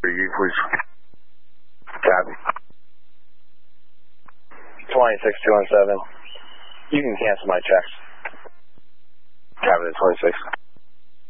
you, please. Copy. 26217. You can cancel my checks. Copy the 26.